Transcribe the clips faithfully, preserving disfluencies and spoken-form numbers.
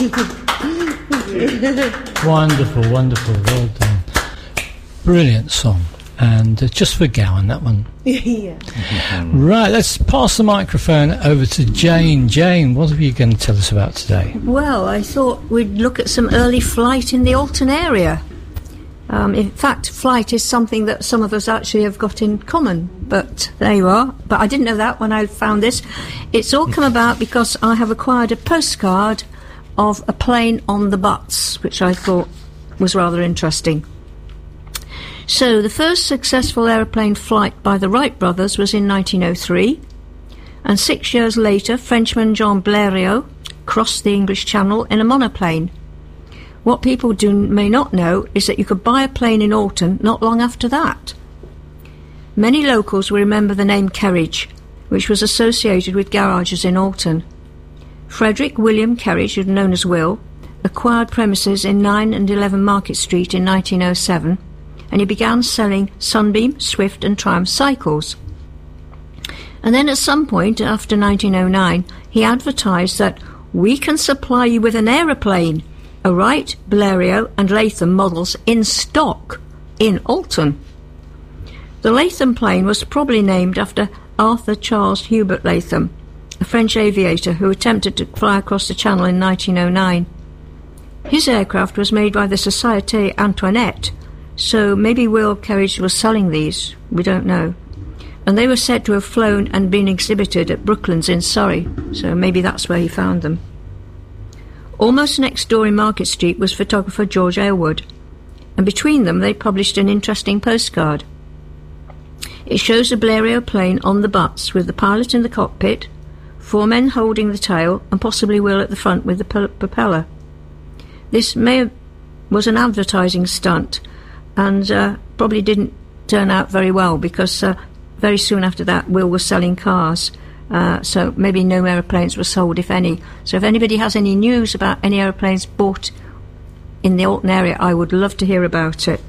Wonderful, wonderful, well done. Brilliant song. And uh, just for Gowan, that one. Yeah. Right, let's pass the microphone over to Jane. Jane, what are you going to tell us about today? Well, I thought we'd look at some early flight in the Alton area. Um, in fact, flight is something that some of us actually have got in common, but there you are. But I didn't know that when I found this. It's all come about because I have acquired a postcard of a plane on the Butts, which I thought was rather interesting. So the first successful aeroplane flight by the Wright brothers was in nineteen oh three, and six years later Frenchman Jean Blériot crossed the English Channel in a monoplane. What people do may not know is that you could buy a plane in Alton not long after that. Many locals will remember the name Kerridge, which was associated with garages in Alton. Frederick William Kerridge, known as Will, acquired premises in nine and eleven Market Street in nineteen oh seven, and he began selling Sunbeam, Swift and Triumph cycles. And then at some point after nineteen oh nine, he advertised that we can supply you with an aeroplane, a Wright, Blériot and Latham models in stock in Alton. The Latham plane was probably named after Arthur Charles Hubert Latham, a French aviator who attempted to fly across the Channel in nineteen oh nine. His aircraft was made by the Société Antoinette, so maybe Will Kerridge was selling these, we don't know. And they were said to have flown and been exhibited at Brooklands in Surrey, so maybe that's where he found them. Almost next door in Market Street was photographer George Aylward, and between them they published an interesting postcard. It shows a Blériot plane on the Butts with the pilot in the cockpit, four men holding the tail, and possibly Will at the front with the p- propeller. This may have, was an advertising stunt, and uh, probably didn't turn out very well because uh, very soon after that Will was selling cars, uh, so maybe no aeroplanes were sold, if any. So if anybody has any news about any aeroplanes bought in the Alton area, I would love to hear about it.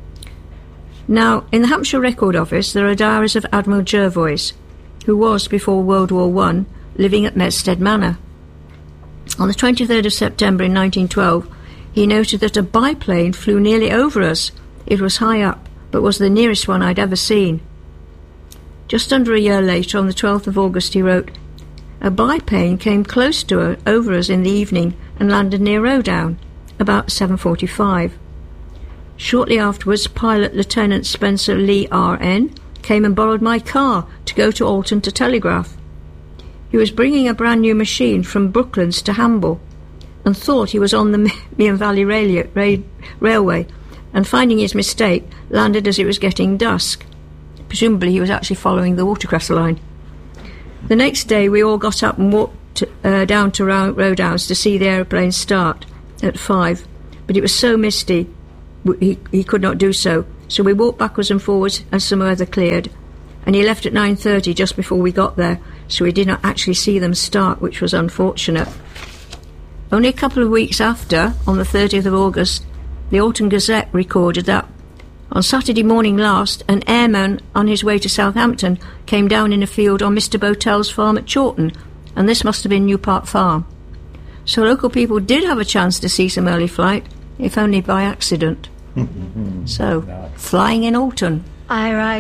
Now, in the Hampshire Record Office there are diaries of Admiral Jervois, who was, before World War One, living at Medstead Manor. On the twenty-third of September in nineteen twelve, he noted that a biplane flew nearly over us. It was high up, but was the nearest one I'd ever seen. Just under a year later, on the twelfth of August, he wrote, "A biplane came close to her, over us in the evening and landed near Rodown, about seven forty-five. Shortly afterwards, pilot Lieutenant Spencer Lee R N came and borrowed my car to go to Alton to telegraph. He was bringing a brand new machine from Brooklands to Hamble, and thought he was on the Meon Valley Rail- Rail- Railway, and finding his mistake, landed as it was getting dusk. Presumably he was actually following the Watercress line. The next day we all got up and walked to, uh, down to Rodowns to see the aeroplane start at five, but it was so misty he, he could not do so, so we walked backwards and forwards as some weather cleared, and he left at nine thirty just before we got there, so we did not actually see them start, which was unfortunate. Only a couple of weeks after, on the thirtieth of August, the Alton Gazette recorded that on Saturday morning last, an airman on his way to Southampton came down in a field on Mister Bowtell's farm at Chawton, and this must have been New Park Farm. So local people did have a chance to see some early flight, if only by accident. So, flying in Alton. I ride